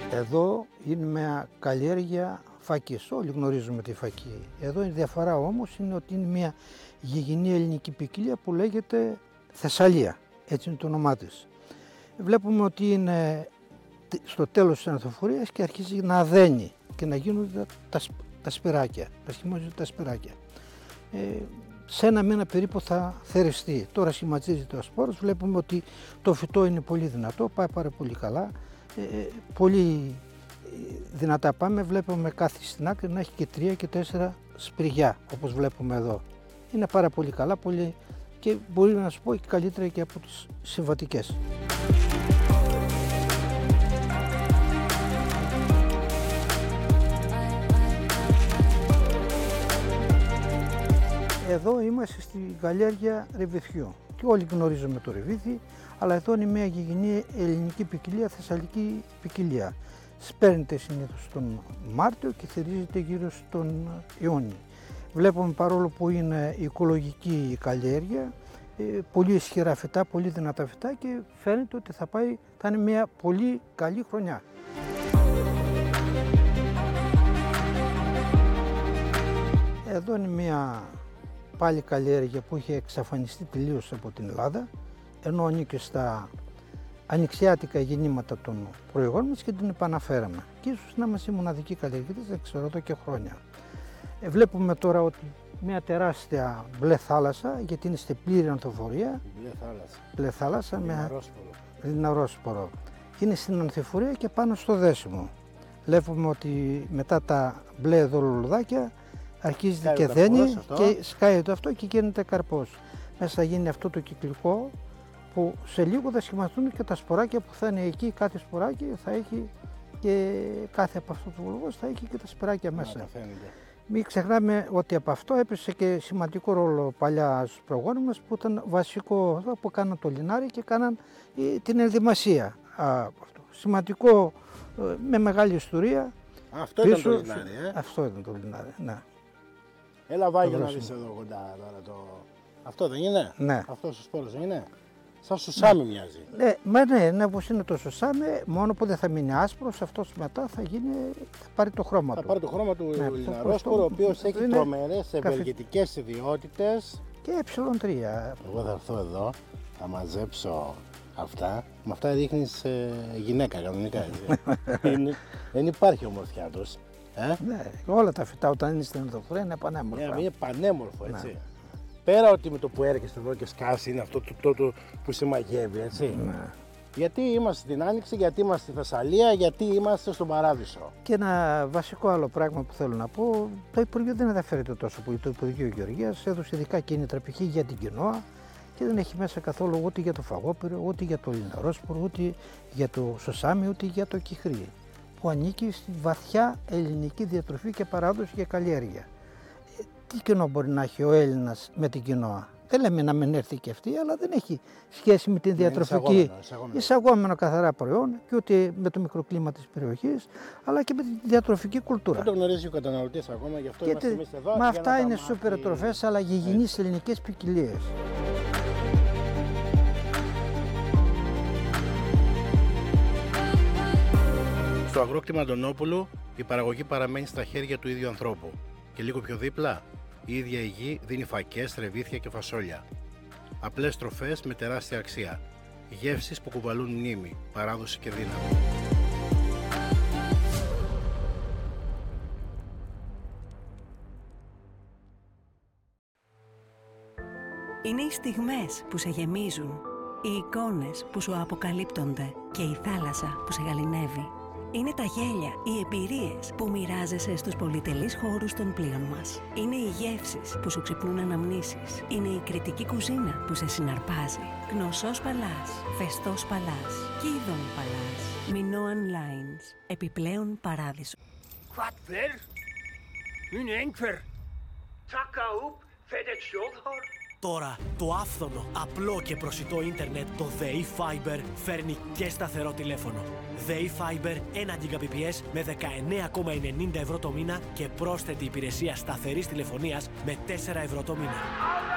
Εδώ είναι μια καλλιέργεια φάκης, όλοι γνωρίζουμε τη φακή. Εδώ η διαφορά όμως είναι ότι είναι μια γηγενή ελληνική ποικιλία που λέγεται Θεσσαλία, έτσι είναι το όνομά της. Βλέπουμε ότι είναι στο τέλος της ανθοφορίας και αρχίζει να αδένει και να γίνονται τα σπυράκια, να σχημάζονται τα σπυράκια. Σε ένα μήνα περίπου θα θεριστεί. Τώρα σχηματίζεται ο σπόρος, βλέπουμε ότι το φυτό είναι πολύ δυνατό, πάει πάρα πολύ καλά. Πολύ δυνατά πάμε, βλέπουμε κάθε στην άκρη να έχει και 3 και 4 σπριγιά, όπως βλέπουμε εδώ. Είναι πάρα πολύ καλά, πολύ, και μπορεί να σου πω και καλύτερα και από τις συμβατικές. Εδώ είμαστε στη καλλιέργεια ρεβιθιού και όλοι γνωρίζουμε το ρεβίθι, αλλά εδώ είναι μια γηγενή ελληνική ποικιλία, θεσσαλική ποικιλία. Σπέρνεται συνήθως τον Μάρτιο και θερίζεται γύρω στον Ιούνιο. Βλέπουμε, παρόλο που είναι οικολογική η καλλιέργεια, πολύ ισχυρά φυτά, πολύ δυνατά φυτά και φαίνεται ότι θα είναι μια πολύ καλή χρονιά. Εδώ είναι μια πάλι καλλιέργεια που είχε εξαφανιστεί τελείως από την Ελλάδα, ενώ ανήκει στα ανοιξιάτικα γεννήματα των προηγών μας και την επαναφέραμε. Και ίσως να είμαστε οι μοναδικοί καλλιεργητές, δεν ξέρω, εδώ και χρόνια. Βλέπουμε τώρα ότι μια τεράστια μπλε θάλασσα, γιατί είναι στη πλήρη ανθοφορία. Μπλε θάλασσα με λιναρόσπορο. Είναι στην ανθοφορία και πάνω στο δέσιμο. Βλέπουμε ότι μετά τα μπλε εδώ λουλουδάκια αρχίζει και δένει και σκάει το αυτό και γίνεται καρπός. Μέσα θα γίνει αυτό το κυκλικό που σε λίγο θα σχηματιστούν και τα σποράκια που θα είναι εκεί. Κάθε σποράκι θα έχει και κάθε από αυτό το βουλγός θα έχει και τα σποράκια μέσα. Μην ξεχνάμε ότι από αυτό έπαιζε και σημαντικό ρόλο παλιά στους προγόνους μας, που ήταν βασικό που κάναν το λινάρι και κάναν την ενδυμασία. Σημαντικό, με μεγάλη ιστορία. Αυτό πίσω, ήταν το λινάρι, Αυτό ήταν το λινάρι, ναι. Έλα βάγια να δεις εδώ κοντά τώρα το... Αυτό δεν είναι? Ναι. Αυτός ο σπόρος δεν είναι? Σαν σουσάμι μοιάζει. Ναι, όπως είναι το σουσάμι, μόνο που δεν θα μείνει άσπρος, αυτός μετά θα πάρει το χρώμα του. Θα πάρει το χρώμα του λιναρόσπορο, ο οποίος έχει τρομερές ευεργετικές ιδιότητες. Και ε3. Εγώ θα έρθω εδώ, θα μαζέψω αυτά. Με αυτά ρίχνεις γυναίκα κανονικά, έτσι. Δεν υπάρχει ομορφιά τους. Ναι, όλα τα φυτά όταν είναι στην ανθοφορία είναι πανέμορφα. Είναι πανέμορφο, έτσι. Ναι. Πέρα ότι με το που έρχεσαι εδώ και σκάσει είναι αυτό το που σε μαγεύει, έτσι. Ναι. Γιατί είμαστε στην Άνοιξη, γιατί είμαστε στη Θεσσαλία, γιατί είμαστε στον Παράδεισο. Και ένα βασικό άλλο πράγμα που θέλω να πω, το Υπουργείο δεν ενδιαφέρεται τόσο πολύ. Το Υπουργείο Γεωργίας έδωσε ειδικά κίνητρα π.χ. για την κοινόα και δεν έχει μέσα καθόλου ούτε για το φαγόπυρο, ούτε για το λιναρόσπορο, ούτε για το σωσάμι, ούτε για το κυχρί, που ανήκει στη βαθιά ελληνική διατροφή και παράδοση και καλλιέργεια. Τι κοινό μπορεί να έχει ο Έλληνας με την κοινόα? Δεν λέμε να μην έρθει και αυτή, αλλά δεν έχει σχέση με την διατροφική, εισαγόμενο καθαρά προϊόν και ούτε με το μικροκλίμα της περιοχής, αλλά και με τη διατροφική κουλτούρα. Δεν το γνωρίζει ο καταναλωτής ακόμα, γι' αυτό είμαστε εμείς εδώ. Μα αυτά είναι σούπερ τροφές, αλλά γηγενείς ελληνικές ποικιλίες. Στο αγρόκτημα Αντωνόπουλου η παραγωγή παραμένει στα χέρια του ίδιου ανθρώπου. Και λίγο πιο δίπλα, η ίδια η γη δίνει φακές, ρεβίθια και φασόλια. Απλές τροφές με τεράστια αξία. Γεύσεις που κουβαλούν μνήμη, παράδοση και δύναμη. Είναι οι στιγμές που σε γεμίζουν, οι εικόνες που σου αποκαλύπτονται και η θάλασσα που σε γαληνεύει. Είναι τα γέλια, οι εμπειρίες που μοιράζεσαι στους πολυτελείς χώρους των πλοίων μας. Είναι οι γεύσεις που σου ξυπνούν αναμνήσεις. Είναι η κριτική κουζίνα που σε συναρπάζει. Γνωσός Παλάς, Φεστός Παλάς, Κίδων Παλάς, Minoan Lines, επιπλέον παράδεισο. Wat vel? Min enkver. Takka upp för det tjodhår. Τώρα το άφθονο, απλό και προσιτό ίντερνετ, το ΔΕΗ Fiber, φέρνει και σταθερό τηλέφωνο. ΔΕΗ Fiber 1 Gbps με 19,90 ευρώ το μήνα και πρόσθετη υπηρεσία σταθερής τηλεφωνίας με 4 ευρώ το μήνα.